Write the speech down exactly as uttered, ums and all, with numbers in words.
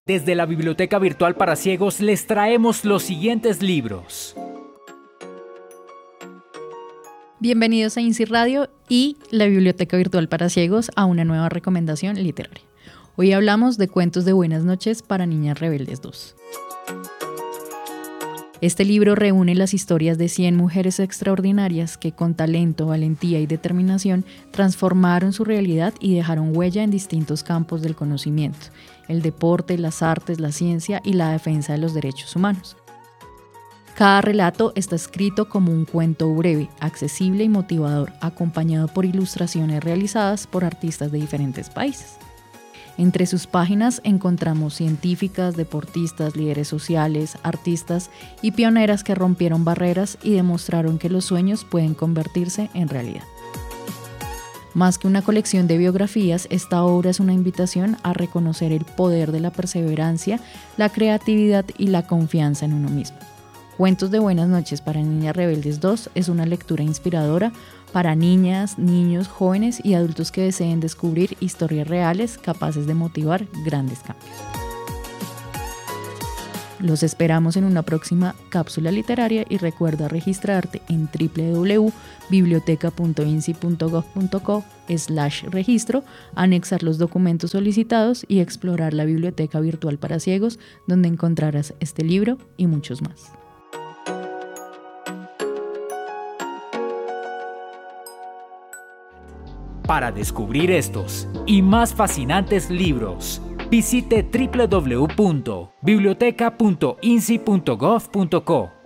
Desde la Biblioteca Virtual para Ciegos les traemos los siguientes libros. Bienvenidos a INSI Radio y la Biblioteca Virtual para Ciegos a una nueva recomendación literaria. Hoy hablamos de Cuentos de Buenas Noches para Niñas Rebeldes dos. Este libro reúne las historias de cien mujeres extraordinarias que con talento, valentía y determinación transformaron su realidad y dejaron huella en distintos campos del conocimiento, el deporte, las artes, la ciencia y la defensa de los derechos humanos. Cada relato está escrito como un cuento breve, accesible y motivador, acompañado por ilustraciones realizadas por artistas de diferentes países. Entre sus páginas encontramos científicas, deportistas, líderes sociales, artistas y pioneras que rompieron barreras y demostraron que los sueños pueden convertirse en realidad. Más que una colección de biografías, esta obra es una invitación a reconocer el poder de la perseverancia, la creatividad y la confianza en uno mismo. Cuentos de Buenas Noches para Niñas Rebeldes dos es una lectura inspiradora para niñas, niños, jóvenes y adultos que deseen descubrir historias reales capaces de motivar grandes cambios. Los esperamos en una próxima cápsula literaria y recuerda registrarte en doble u doble u doble u punto biblioteca punto insi punto gov punto co slash registro, anexar los documentos solicitados y explorar la Biblioteca Virtual para Ciegos, donde encontrarás este libro y muchos más. Para descubrir estos y más fascinantes libros, visite doble u doble u doble u punto biblioteca punto insi punto gov punto co.